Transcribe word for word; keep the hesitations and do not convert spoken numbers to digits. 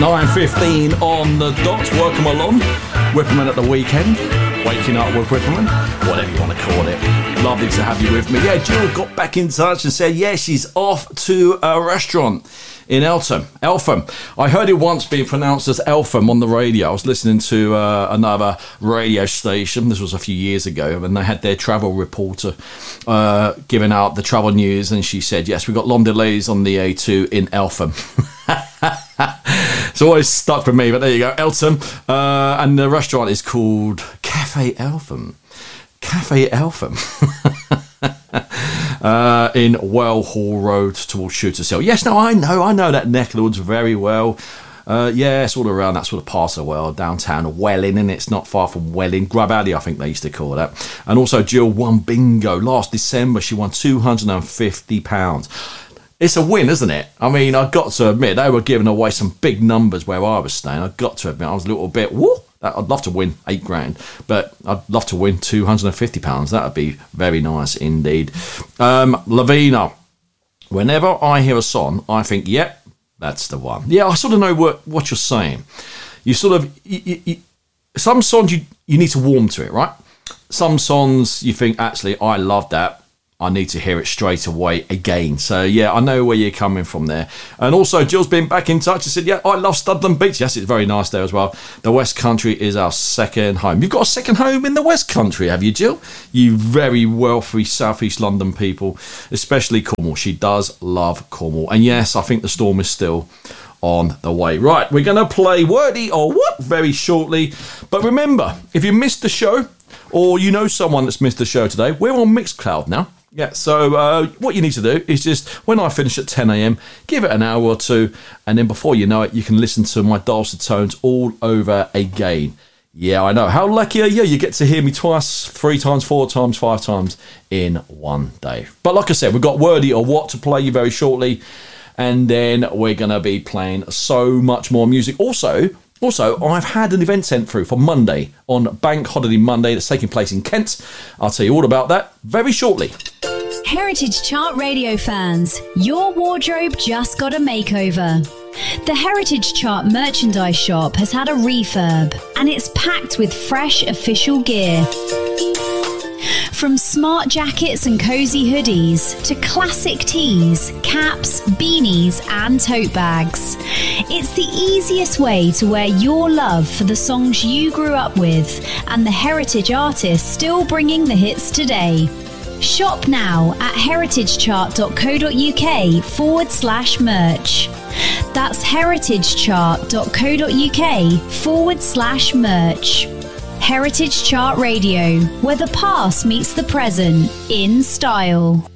nine fifteen on the dot. Welcome along. Whipperman at the weekend. Waking up with Whipperman. Whatever you want to call it. Lovely to have you with me. Yeah, Jill got back in touch and said, yeah, she's off to a restaurant in Eltham. Eltham. I heard it once being pronounced as Eltham on the radio. I was listening to uh, another radio station. This was a few years ago, and they had their travel reporter uh, giving out the travel news, and she said, yes, we've got long delays on the A two in Eltham. It's always stuck with me, but there you go, Eltham. Uh, and the restaurant is called Cafe Eltham. Cafe Eltham. uh, in Well Hall Road towards Shooter's Hill. Yes, no, I know, I know that neck of the woods very well. Uh, yeah, it's all around that sort of part of well, downtown Welling, and it's not far from Welling. Grub Alley, I think they used to call that. And also Jill won bingo. Last December, she won two hundred fifty pounds. It's a win, isn't it? I mean, I've got to admit, they were giving away some big numbers where I was staying. I've got to admit, I was a little bit, woo, I'd love to win eight grand, but I'd love to win two hundred fifty pounds. That would be very nice indeed. Um, Lavina, whenever I hear a song, I think, yep, that's the one. Yeah, I sort of know what, what you're saying. You sort of, you, you, you, some songs you, you need to warm to it, right? Some songs you think, actually, I love that. I need to hear it straight away again. So, yeah, I know where you're coming from there. And also, Jill's been back in touch and said, yeah, I love Studland Beach. Yes, it's very nice there as well. The West Country is our second home. You've got a second home in the West Country, have you, Jill? You very wealthy South East London people, especially Cornwall. She does love Cornwall. And, yes, I think the storm is still on the way. Right, we're going to play Wordy or What very shortly. But remember, if you missed the show or you know someone that's missed the show today, we're on Mixcloud now. Yeah, so uh, what you need to do is just, when I finish at ten a.m, give it an hour or two, and then before you know it, you can listen to my dulcet tones all over again. Yeah, I know. How lucky are you? You get to hear me twice, three times, four times, five times in one day. But like I said, we've got Wordy or What to play you very shortly, and then we're going to be playing so much more music. Also, Also, I've had an event sent through for Monday, on Bank Holiday Monday, that's taking place in Kent. I'll tell you all about that very shortly. Heritage Chart Radio fans, your wardrobe just got a makeover. The Heritage Chart merchandise shop has had a refurb, and it's packed with fresh official gear. From smart jackets and cozy hoodies to classic tees, caps, beanies and tote bags. It's the easiest way to wear your love for the songs you grew up with and the heritage artists still bringing the hits today. Shop now at heritagechart.co.uk forward slash merch. That's heritagechart.co.uk forward slash merch. Heritage Chart Radio, where the past meets the present in style.